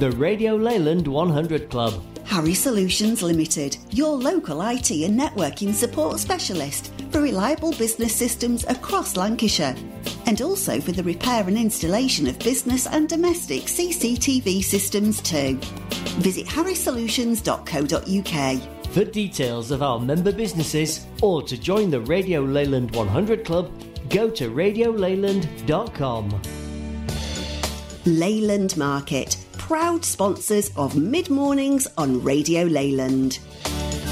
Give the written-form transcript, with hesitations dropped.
The Radio Leyland 100 Club. Harry Solutions Limited, your local IT and networking support specialist for reliable business systems across Lancashire, and also for the repair and installation of business and domestic CCTV systems too. Visit harrysolutions.co.uk. For details of our member businesses or to join the Radio Leyland 100 Club, go to radioleyland.com. Leyland Market, proud sponsors of Mid Mornings on Radio Leyland.